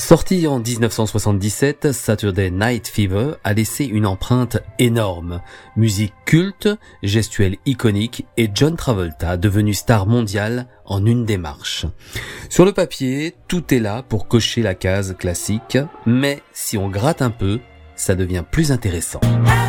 Sorti en 1977, Saturday Night Fever a laissé une empreinte énorme. Musique culte, gestuelle iconique et John Travolta devenu star mondiale en une démarche. Sur le papier, tout est là pour cocher la case classique, mais si on gratte un peu, ça devient plus intéressant.